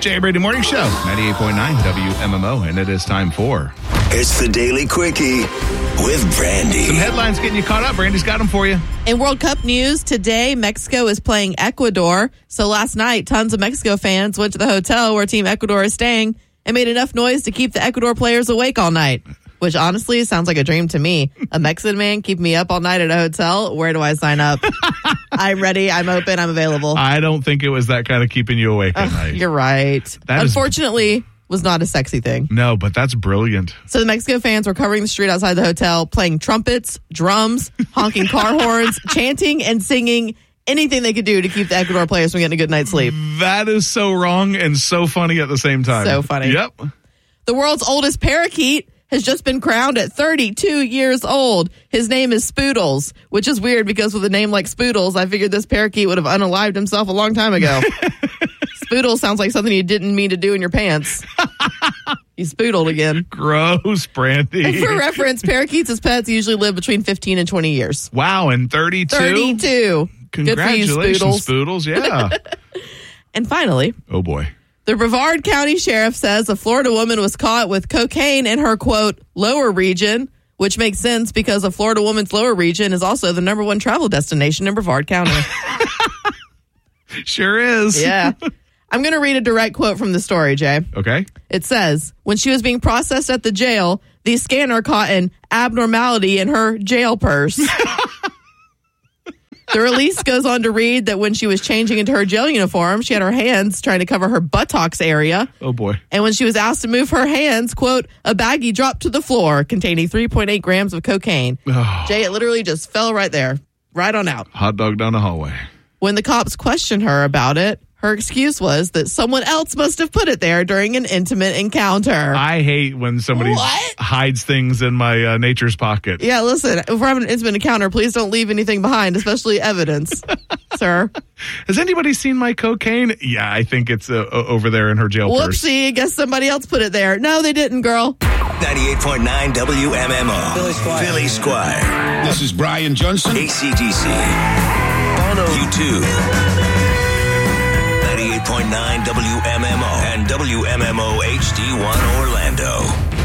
Jay Brady Morning Show, 98.9 WMMO, and it is time for... It's the Daily Quickie with Brandy. Some headlines getting you caught up. Brandy's got them for you. In World Cup news, today, Mexico is playing Ecuador. So last night, tons of Mexico fans went to the hotel where Team Ecuador is staying and made enough noise to keep the Ecuador players awake all night. Which honestly sounds like a dream to me. A Mexican man keep me up all night at a hotel? Where do I sign up? I'm ready. I'm open. I'm available. I don't think it was that kind of keeping you awake at night. You're right. Unfortunately, was not a sexy thing. No, but that's brilliant. So the Mexico fans were covering the street outside the hotel, playing trumpets, drums, honking car horns, chanting and singing anything they could do to keep the Ecuador players from getting a good night's sleep. That is so wrong and so funny at the same time. So funny. Yep. The world's oldest parakeet has just been crowned at 32 years old. His name is Spoodles, which is weird because with a name like Spoodles, I figured this parakeet would have unalived himself a long time ago. Spoodle sounds like something you didn't mean to do in your pants. You spoodled again. Gross, Brandy. And for reference, parakeets as pets usually live between 15 and 20 years. Wow, and 32? 32. Congratulations, Good for you, Spoodles. Yeah. And finally, Oh, boy. the Brevard County Sheriff says a Florida woman was caught with cocaine in her, quote, lower region, which makes sense because a Florida woman's lower region is also the number one travel destination in Brevard County. Sure is. Yeah. I'm going to read a direct quote from the story, Jay. Okay. It says, when she was being processed at the jail, the scanner caught an abnormality in her jail purse. The release goes on to read that when she was changing into her jail uniform, she had her hands trying to cover her buttocks area. Oh, boy. And when she was asked to move her hands, quote, a baggie dropped to the floor containing 3.8 grams of cocaine. Oh. Jay, it literally just fell right there, right on out. Hot dog down the hallway. When the cops questioned her about it, her excuse was that someone else must have put it there during an intimate encounter. I hate when somebody hides things in my nature's pocket. Yeah, listen, if we're having an intimate encounter, please don't leave anything behind, especially evidence, sir. Has anybody seen my cocaine? Yeah, I think it's over there in her jail purse. Whoopsie, I guess somebody else put it there. No, they didn't, girl. 98.9 WMMO. Billy Squire. This is Brian Johnson. ACDC. Bono. U2. 98.9 WMMO and WMMO HD1 Orlando.